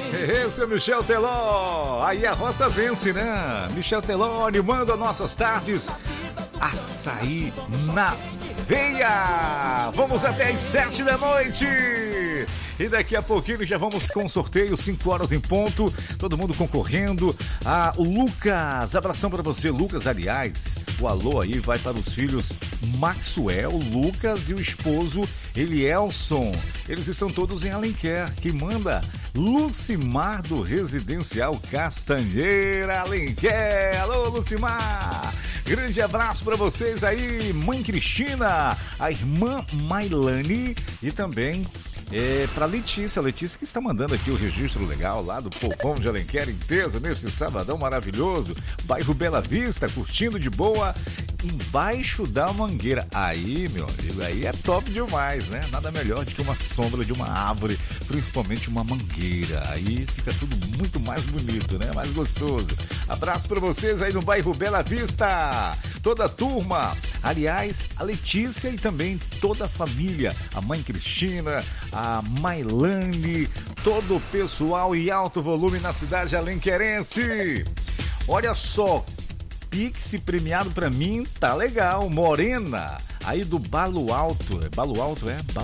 Seu Michel Teló. Aí a roça vence, né? Michel Teló animando as nossas tardes. Açaí na veia. Vamos até às 7 da noite. E daqui a pouquinho já vamos com o sorteio, 5 horas em ponto. Todo mundo concorrendo. O Lucas, abração para você, Lucas. Aliás, o alô aí vai para os filhos Maxwell, Lucas e o esposo Elielson. Eles estão todos em Alenquer. Quem manda? Lucimar do Residencial Castanheira, Alenquer. Alô, Lucimar. Grande abraço para vocês aí, mãe Cristina, a irmã Mailane e também para Letícia que está mandando aqui o registro legal lá do Povão de Alenquer em peso neste sabadão maravilhoso, bairro Bela Vista, curtindo de boa, embaixo da mangueira. Aí, meu amigo, aí é top demais, né? Nada melhor do que uma sombra de uma árvore, principalmente uma mangueira. Aí fica tudo muito mais bonito, né? Mais gostoso. Abraço para vocês aí no bairro Bela Vista. Toda a turma, aliás, a Letícia e também toda a família, a mãe Cristina, a Mailane, todo o pessoal em alto volume na cidade alenquerense. Olha só, Pix premiado pra mim, tá legal. Morena, aí do Balo Alto. Balo Alto.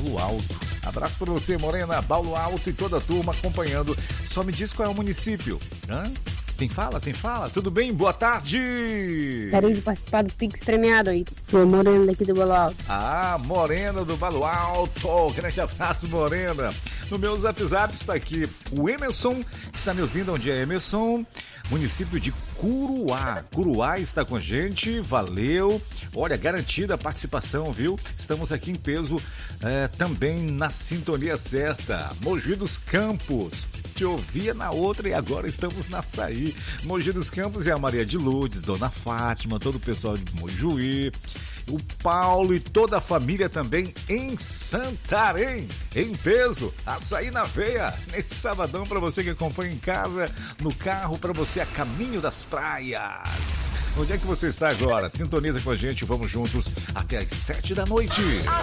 Abraço pra você, Morena, Balo Alto e toda a turma acompanhando. Só me diz qual é o município. Tem fala? Tudo bem? Boa tarde! Quero de participar do Pix premiado aí. Sou Morena daqui do Balo Alto. Morena do Balo Alto. Grande abraço, Morena. No meu zap está aqui o Emerson, que está me ouvindo. Onde é Emerson? Município de Curuá. Curuá está com a gente, valeu. Olha, garantida a participação, viu? Estamos aqui em peso também na sintonia certa. Mogi dos Campos. Te ouvia na outra e agora estamos na Açaí. Mogi dos Campos e a Maria de Lourdes, Dona Fátima, todo o pessoal de Mojuí. O Paulo e toda a família também em Santarém, em peso, Açaí na veia, neste sabadão para você que acompanha em casa, no carro, para você a caminho das praias. Onde é que você está agora? Sintoniza com a gente, vamos juntos até às 7 da noite.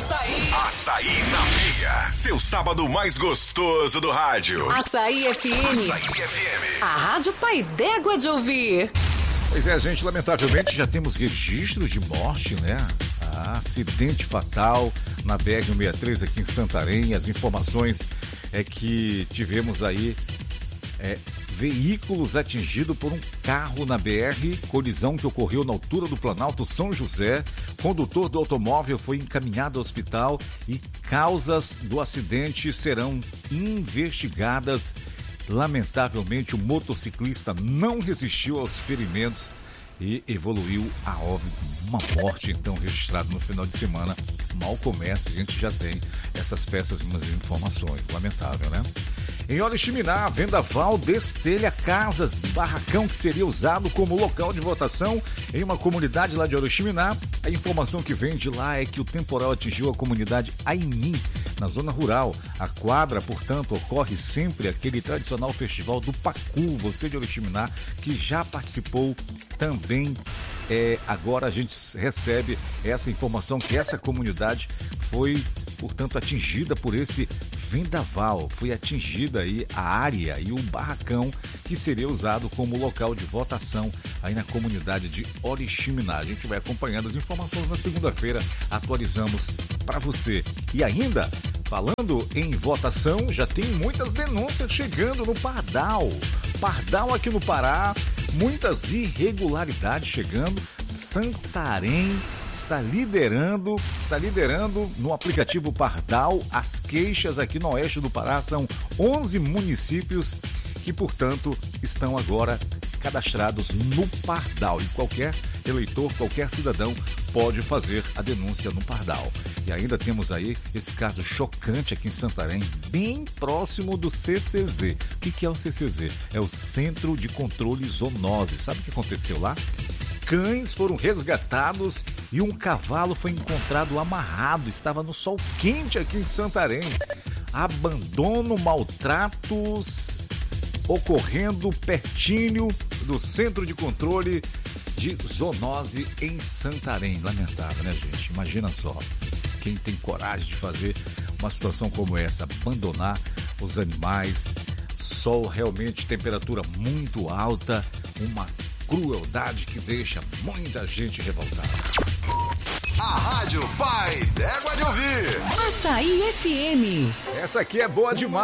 Açaí na veia, seu sábado mais gostoso do rádio. Açaí FM. A rádio pai d'égua de ouvir. Pois é, gente, lamentavelmente já temos registros de morte, né? Acidente fatal na BR-163 aqui em Santarém. As informações é que tivemos aí veículos atingidos por um carro na BR, colisão que ocorreu na altura do Planalto São José. Condutor do automóvel foi encaminhado ao hospital e causas do acidente serão investigadas. Lamentavelmente, o motociclista não resistiu aos ferimentos e evoluiu a óbito. Uma morte, então, registrada no final de semana. Mal começa, a gente já tem essas peças e umas informações. Lamentável, né? Em Oriximiná, vendaval destelha casas, barracão que seria usado como local de votação em uma comunidade lá de Oriximiná. A informação que vem de lá é que o temporal atingiu a comunidade Aimim, na zona rural. A quadra, portanto, ocorre sempre aquele tradicional festival do Pacu. Você de Oriximiná, que já participou também, agora a gente recebe essa informação que essa comunidade foi, portanto, atingida por esse vendaval. Foi atingida aí a área e o barracão que seria usado como local de votação aí na comunidade de Oriximiná. A gente vai acompanhando as informações na segunda-feira, atualizamos para você. E ainda, falando em votação, já tem muitas denúncias chegando no Pardal. Pardal aqui no Pará, muitas irregularidades chegando. Santarém está liderando no aplicativo Pardal. As queixas aqui no oeste do Pará são 11 municípios que, portanto, estão agora cadastrados no Pardal. E qualquer eleitor, qualquer cidadão pode fazer a denúncia no Pardal. E ainda temos aí esse caso chocante aqui em Santarém, bem próximo do CCZ. O que é o CCZ? É o Centro de Controle Zoonose. Sabe o que aconteceu lá? Cães foram resgatados e um cavalo foi encontrado amarrado. Estava no sol quente aqui em Santarém. Abandono, maltratos ocorrendo pertinho do Centro de Controle de Zoonose em Santarém. Lamentável, né, gente? Imagina só. Quem tem coragem de fazer uma situação como essa, abandonar os animais, Sol realmente, temperatura muito alta, uma crueldade que deixa muita gente revoltada. A Rádio Pai D'Égua de Ouvir. Açaí FM. Essa aqui é boa demais.